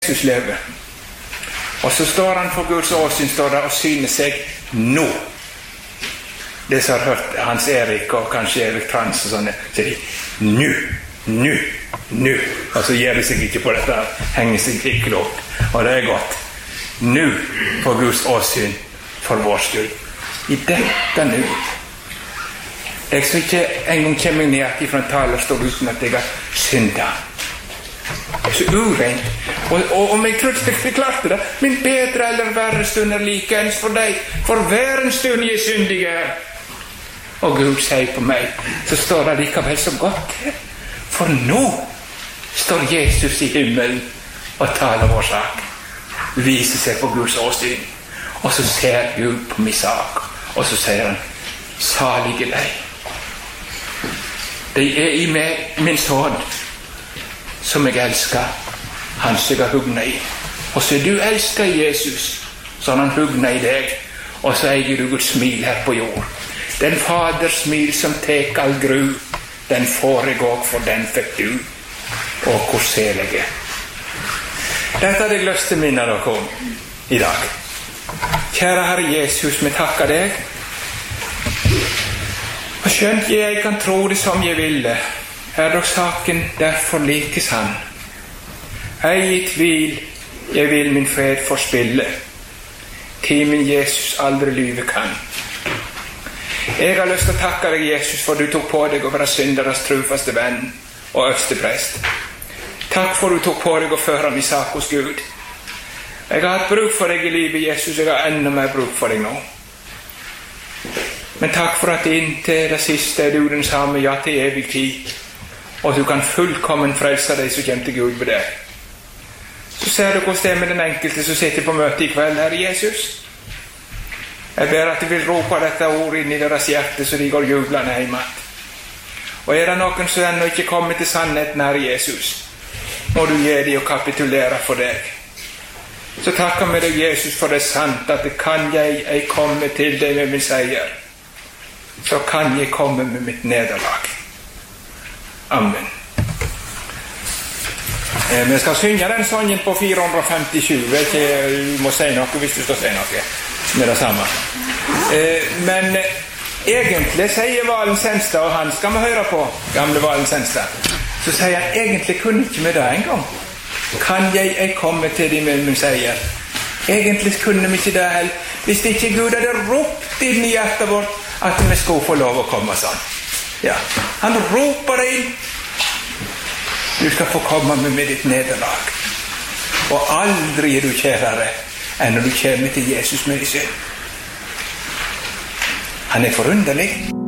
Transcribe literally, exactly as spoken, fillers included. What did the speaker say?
Jesus lever. Og så står han for Guds åsyn, står der og synes seg nå. Det som har hørt Hans Erik og kanskje Erik Trans og sånne, sier de, nu, nu, nu. Og så gjør de seg ikke på dette, henger seg ikke opp. Og det er godt. Nu for Guds åsyn for vår skyld. I dette nu. Jeg skal ikke en gang komme ned fra en talerstol uten at jeg har syndet. Så urent. Og, og om jeg trodde jeg klarte det, min bedre eller verre stund er like ens for deg. For hver en stund jeg syndig er. Og Gud sier på meg, så står det likevel så godt her. For nå står Jesus i himmelen og taler vår sak. Viser seg på Guds åsyn. Og så ser Gud på min sak. Og så sier han, salige deg. Det er i meg, min sånn, som jeg elsker, han som jeg har hugnet i. Og så du elsker Jesus, så han hugnet i deg, og så eier du Guds smil her på jord. Den faders smil som tek all gru, den får jeg også, for den fikk du. Og hvor selig jeg. Dette hadde jeg lyst til å minne dere om i dag. Kjære Herre Jesus, vi takker deg. Og skjønt jeg kan tro det som jeg ville, er dog saken derfor like sann. Ei i tvil, jeg vil min fred forspille, til min Jesus aldri lyve kan. Jeg har lyst til å takke deg, Jesus, for du tok på deg å være synderes trufaste venn og øverste prest. Takk for du tok på deg å føre min sak hos Gud. Jeg har hatt bruk for deg i livet, Jesus, jeg har enda mer bruk for deg nå. Men takk for at inntil det siste er du den samme, ja, til evig tid, og du kan fullkommen frelse deg som kommer til Gud med deg. Så ser du hvordan det er med den enkelte som sitter på møte i kveld, Herre Jesus. Jeg ber at du vil rope dette ordet inn i deres hjerte, så de går jublende hjemme. Og er det noen som ennå ikke kommer til sannheten, Herre Jesus, må du gi dem å kapitulere for deg. Så takker vi deg, Jesus, for det er sant at det kan jeg, jeg komme til deg med min seier. Så kan jeg komme med mitt nederlag. Amen. Eh, vi skal synge den sangen på fire hundre femtisju. Vet ikke, du må si noe hvis du skal si noe med det samme. Eh, men eh, egentlig sier Valen Senstad, og han skal vi høre på, gamle Valen Senstad, så sier han, egentlig kunne ikke vi det en gang. Kan jeg, jeg komme til dem med min seier? Egentlig kunne vi ikke det heller, hvis ikke Gud hadde ropt inn i hjertet vårt at vi skulle få lov å komme sånn. Ja, han roper deg inn. Du skal få komme med, med ditt nederlag. Og aldri er du kjærere enn når du kommer til Jesus med din synd. Han er forunderlig.